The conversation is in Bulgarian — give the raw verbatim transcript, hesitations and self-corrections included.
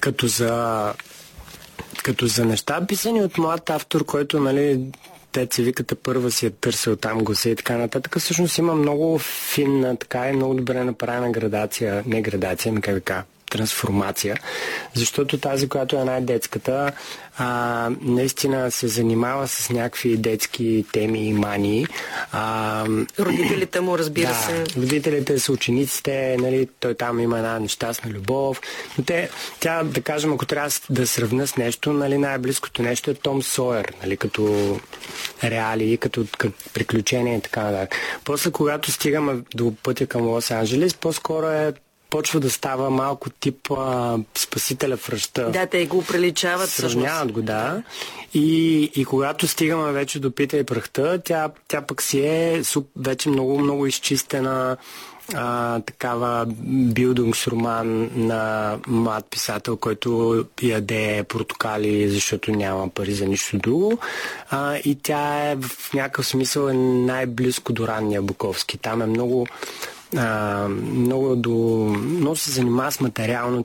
като за като за неща, писани от млад автор, който, нали, те се виката първа си е търсил там гласа и така нататък. Всъщност има много финна, така и много добре направена градация, не градация, ами как така, трансформация, защото тази, която е най-детската, а, наистина се занимава с някакви детски теми и мании. А, родителите му, разбира да, се. Родителите са учениците, нали, той там има една нещастна любов, но те, тя, да кажем, ако трябва да сравня с нещо, нали, най-близкото нещо е Том Сойер, нали, като реалии, като, като приключения и така нататък. После, когато стигаме до пътя към Лос-Анджелес, по-скоро е почва да става малко тип а, Спасителя в ръща. Да, те го приличават всъщност. Сравняват го, да. И, и когато стигаме вече до Пита и прахта, тя, тя пък си е суп, вече много, много изчистена а, такава билдунгсроман на млад писател, който яде портокали, защото няма пари за нищо друго. А, и тя е в някакъв смисъл е най-близко до ранния Буковски. Там е много А, много, до, много се занимава с материално,